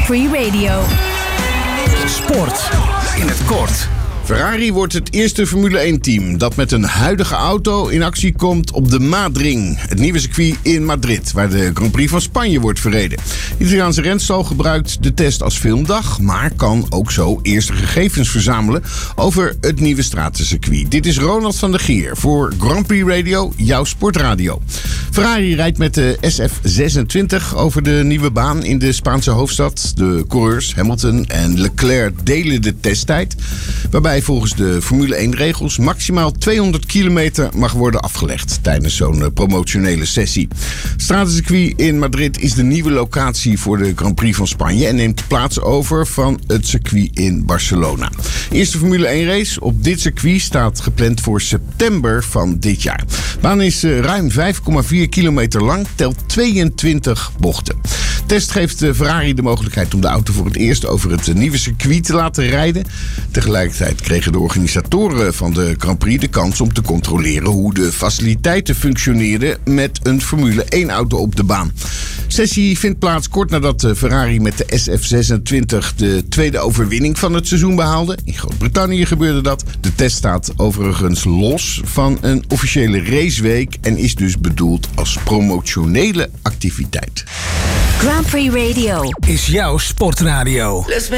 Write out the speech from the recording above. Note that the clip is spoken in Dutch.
Prix Radio. Sport in het kort. Ferrari wordt het eerste Formule 1-team dat met een huidige auto in actie komt op de Maadring, het nieuwe circuit in Madrid, waar de Grand Prix van Spanje wordt verreden. De Italiaanse renstal gebruikt de test als filmdag, maar kan ook zo eerste gegevens verzamelen over het nieuwe stratencircuit. Dit is Ronald van der Geer voor Grand Prix Radio, jouw sportradio. Ferrari rijdt met de SF26 over de nieuwe baan in de Spaanse hoofdstad. De coureurs Hamilton en Leclerc delen de testtijd, waarbij volgens de Formule 1-regels maximaal 200 kilometer mag worden afgelegd tijdens zo'n promotionele sessie. Het stratencircuit in Madrid is de nieuwe locatie voor de Grand Prix van Spanje en neemt plaats over van het circuit in Barcelona. De eerste Formule 1-race op dit circuit staat gepland voor september van dit jaar. De baan is ruim 5,4 kilometer lang, telt 22 bochten. De test geeft Ferrari de mogelijkheid om de auto voor het eerst over het nieuwe circuit te laten rijden. Tegelijkertijd kregen de organisatoren van de Grand Prix de kans om te controleren hoe de faciliteiten functioneerden met een Formule 1-auto op de baan. De sessie vindt plaats kort nadat Ferrari met de SF26 de tweede overwinning van het seizoen behaalde. In Groot-Brittannië gebeurde dat. De test staat overigens los van een officiële raceweek en is dus bedoeld als promotionele activiteit. Grand Prix Radio Is jouw sportradio.